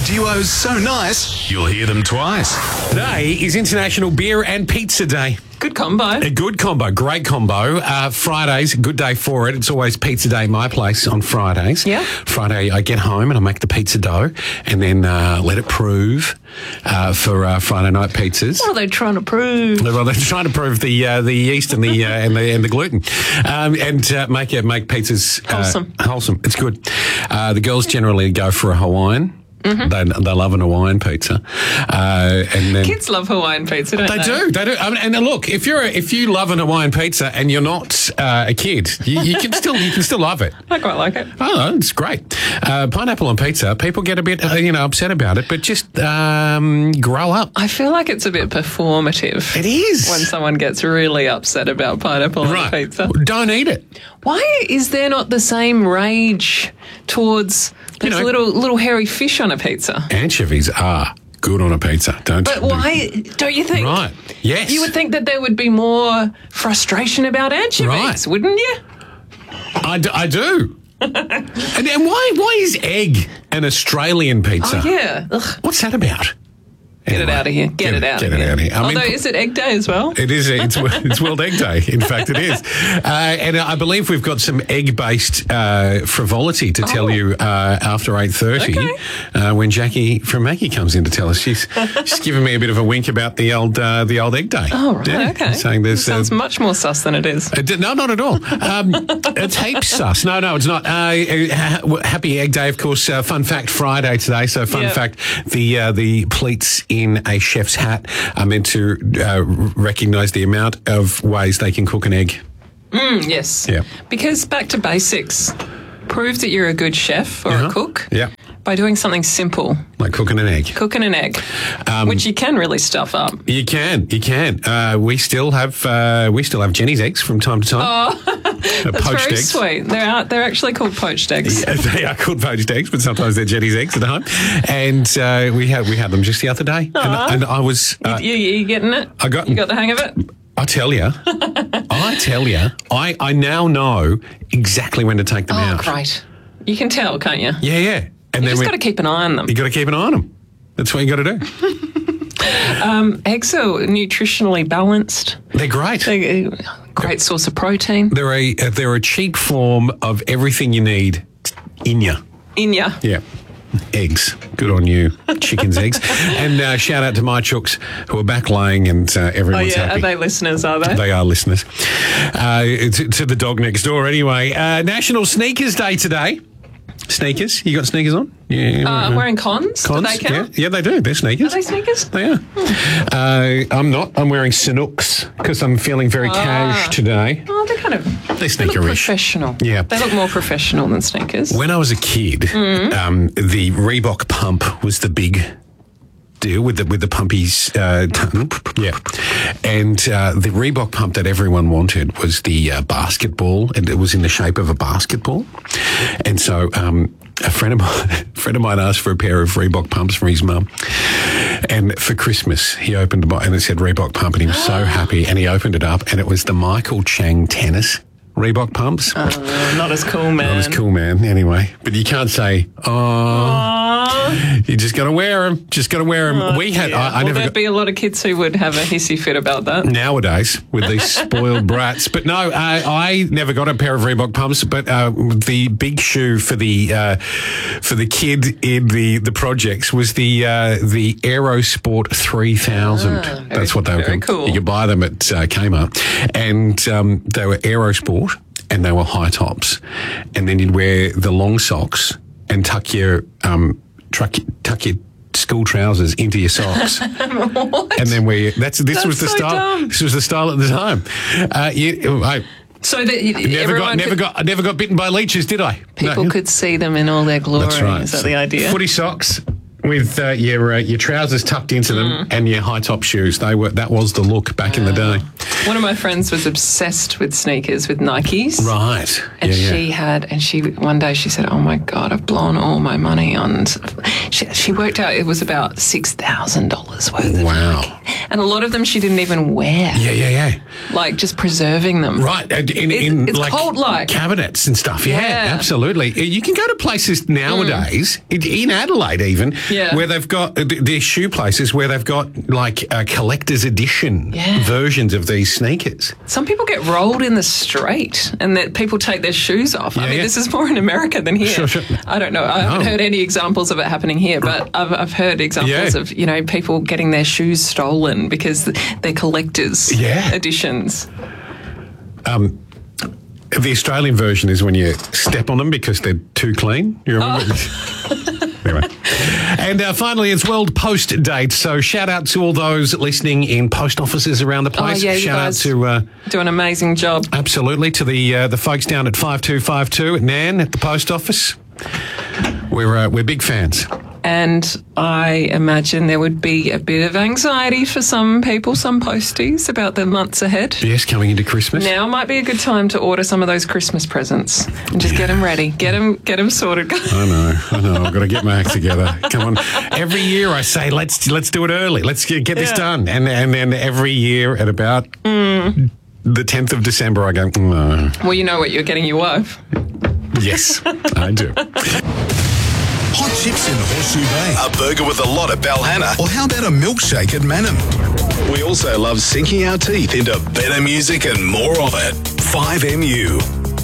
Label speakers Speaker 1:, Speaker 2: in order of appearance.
Speaker 1: duos so nice, you'll hear them twice.
Speaker 2: Today is International Beer and Pizza Day.
Speaker 3: Good combo.
Speaker 2: A good combo, great combo. Fridays, good day for it. It's always pizza day at my place on Fridays.
Speaker 3: Yeah.
Speaker 2: Friday, I get home and I make the pizza dough and then let it prove for Friday night pizzas.
Speaker 3: What are they trying to prove?
Speaker 2: Well, they're trying to prove the yeast and the and the gluten, and make pizzas wholesome. It's good. The girls generally go for a Hawaiian. Mm-hmm. They love an Hawaiian pizza, and then
Speaker 3: kids love Hawaiian pizza, don't they?
Speaker 2: They do. I mean, and look, if you love an Hawaiian pizza and you're not a kid, you can still love it.
Speaker 3: I quite like it.
Speaker 2: Oh, it's great. Pineapple on pizza. People get a bit upset about it, but just grow up.
Speaker 3: I feel like it's a bit performative.
Speaker 2: It is
Speaker 3: when someone gets really upset about pineapple on pizza.
Speaker 2: Don't eat it.
Speaker 3: Why is there not the same rage towards those little hairy fish on a pizza?
Speaker 2: Anchovies are good on a pizza, don't
Speaker 3: you think?
Speaker 2: Right, yes.
Speaker 3: You would think that there would be more frustration about anchovies, wouldn't you?
Speaker 2: I do. and why is egg an Australian pizza?
Speaker 3: Oh, yeah. Ugh.
Speaker 2: What's that about?
Speaker 3: Get it out of here. Get it out of here. Although, is it Egg Day as well?
Speaker 2: It is. It's World Egg Day. In fact, it is. And I believe we've got some egg-based frivolity to tell you after 8:30 when Jackie from Maggie comes in to tell us. She's giving me a bit of a wink about the old Egg Day.
Speaker 3: Oh, right. Yeah, okay.
Speaker 2: Saying there's
Speaker 3: sounds much more sus than it is.
Speaker 2: No, not at all. It's heaps sus. No, it's not. Happy Egg Day, of course. Fun fact Friday today. So fun fact: the pleats in a chef's hat are meant to recognise the amount of ways they can cook an egg.
Speaker 3: Yes.
Speaker 2: Yeah.
Speaker 3: Because back to basics. Prove that you're a good chef or a cook by doing something simple.
Speaker 2: Like cooking an egg.
Speaker 3: Which you can really stuff up.
Speaker 2: You can. We still have Jenny's eggs from time to time.
Speaker 3: Oh, that's very
Speaker 2: eggs.
Speaker 3: Sweet. They're actually called poached eggs.
Speaker 2: Yeah, they are called poached eggs, but sometimes they're Jenny's eggs at home. And we had them just the other day. And I was...
Speaker 3: you getting it? You got the hang of it?
Speaker 2: I tell you, I now know exactly when to take them out.
Speaker 3: Oh, great. You can tell, can't you?
Speaker 2: Yeah. And
Speaker 3: you just got to keep an eye on them.
Speaker 2: You got to keep an eye on them. That's what you got to do.
Speaker 3: Eggs are nutritionally balanced.
Speaker 2: They're great.
Speaker 3: They're a great source of protein.
Speaker 2: They're a cheap form of everything you need in you. Yeah. Eggs. Good on you. Chicken's eggs. And shout out to my chooks who are back laying and everyone's happy.
Speaker 3: Are they listeners, are they?
Speaker 2: They are listeners. To the dog next door anyway. National Sneakers Day today. Sneakers? You got sneakers on? Yeah.
Speaker 3: I'm wearing cons. Do they count?
Speaker 2: Yeah, they do. They're sneakers.
Speaker 3: Are they sneakers?
Speaker 2: They are. I'm not. I'm wearing Sanooks because I'm feeling very cash today.
Speaker 3: Oh, they're
Speaker 2: They're sneakerish.
Speaker 3: They look professional.
Speaker 2: Yeah.
Speaker 3: They look more professional than sneakers.
Speaker 2: When I was a kid, the Reebok pump was the big deal with the pumpies. And the Reebok pump that everyone wanted was the basketball, and it was in the shape of a basketball. And so a friend of mine asked for a pair of Reebok pumps from his mum. And for Christmas, he opened it and it said Reebok pump, and he was so happy. And he opened it up, and it was the Michael Chang tennis Reebok pumps.
Speaker 3: Not as cool, man.
Speaker 2: Not as cool, man. Anyway, but you can't say, you just got to wear them. We had. I never.
Speaker 3: There'd be a lot of kids who would have a hissy fit about that
Speaker 2: nowadays with these spoiled brats. But no, I never got a pair of Reebok pumps. But the big shoe for the kid in the projects was the Aerosport 3000. That's what they were called.
Speaker 3: Cool.
Speaker 2: You could buy them at Kmart, and they were Aerosport, and they were high tops, and then you'd wear the long socks and tuck your school trousers into your socks.
Speaker 3: What?
Speaker 2: And then this was the style.
Speaker 3: Dumb.
Speaker 2: This was the style at the time. I never got bitten by leeches, did I?
Speaker 3: People could see them in all their glory.
Speaker 2: That's right.
Speaker 3: Is that the idea?
Speaker 2: Footy socks with your trousers tucked into them and your high top shoes. That was the look back in the day.
Speaker 3: One of my friends was obsessed with sneakers, with Nikes.
Speaker 2: Right.
Speaker 3: And one day she said, "Oh my God, I've blown all my money on." She worked out it was about $6,000 worth of Nike. And a lot of them she didn't even wear.
Speaker 2: Yeah.
Speaker 3: Like just preserving them.
Speaker 2: Right. In
Speaker 3: it's
Speaker 2: like
Speaker 3: cult-like
Speaker 2: cabinets and stuff. Yeah, absolutely. You can go to places nowadays, in Adelaide even,
Speaker 3: Yeah.
Speaker 2: where they've got these shoe places where they've got like collector's edition versions of these sneakers.
Speaker 3: Some people get rolled in the street and that people take their shoes off. I mean, this is more in America than here.
Speaker 2: Sure.
Speaker 3: I don't know. I haven't heard any examples of it happening here, but I've heard examples of, people getting their shoes stolen because they're collector's editions.
Speaker 2: The Australian version is when you step on them because they're too clean. You remember? Anyway. And finally, it's World Post Date. So shout out to all those listening in post offices around the place. Shout out to...
Speaker 3: do an amazing job.
Speaker 2: Absolutely. To the folks down at 5252 at Nan at the post office. We're big fans.
Speaker 3: And I imagine there would be a bit of anxiety for some people, some posties, about the months ahead.
Speaker 2: Yes, coming into Christmas.
Speaker 3: Now might be a good time to order some of those Christmas presents and just get them ready. Get them sorted.
Speaker 2: I know. I've got to get my act together. Come on. Every year I say, let's do it early. Let's get this done. And then every year at about the 10th of December, I go, no.
Speaker 3: Well, you know what you're getting your wife.
Speaker 2: Yes, I do.
Speaker 1: Hot chips in Horseshoe Bay. A burger with a lot at Balhanna. Or how about a milkshake at Manham? We also love sinking our teeth into better music and more of it. 5MU.